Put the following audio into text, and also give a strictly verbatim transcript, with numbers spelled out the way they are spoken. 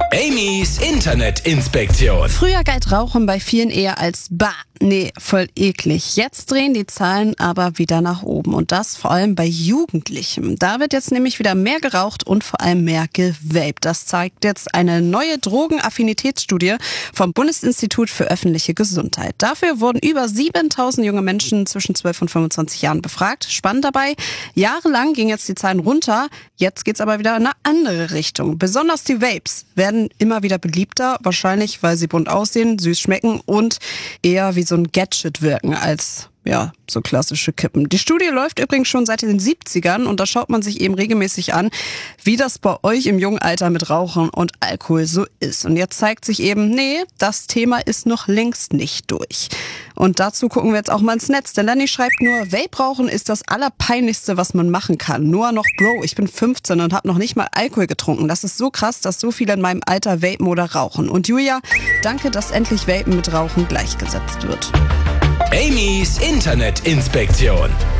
Amy's Internetinspektion. Früher galt Rauchen bei vielen eher als bah, nee, voll eklig. Jetzt drehen die Zahlen aber wieder nach oben und das vor allem bei Jugendlichen. Da wird jetzt nämlich wieder mehr geraucht und vor allem mehr gewaped. Das zeigt jetzt eine neue Drogenaffinitätsstudie vom Bundesinstitut für öffentliche Gesundheit. Dafür wurden über siebentausend junge Menschen zwischen zwölf und fünfundzwanzig Jahren befragt. Spannend dabei, jahrelang gingen jetzt die Zahlen runter, jetzt geht's aber wieder in eine andere Richtung. Besonders die Vapes werden immer wieder beliebter, wahrscheinlich weil sie bunt aussehen, süß schmecken und eher wie so ein Gadget wirken als ja, so klassische Kippen. Die Studie läuft übrigens schon seit den siebzigern und da schaut man sich eben regelmäßig an, wie das bei euch im jungen Alter mit Rauchen und Alkohol so ist. Und jetzt zeigt sich eben, nee, das Thema ist noch längst nicht durch. Und dazu gucken wir jetzt auch mal ins Netz. Denn Lenny schreibt nur, Vape-Rauchen ist das Allerpeinlichste, was man machen kann. Noah noch, Bro, ich bin fünfzehn und habe noch nicht mal Alkohol getrunken. Das ist so krass, dass so viele in meinem Alter vapen oder rauchen. Und Julia, danke, dass endlich Vapen mit Rauchen gleichgesetzt wird. Amy's Internetinspektion.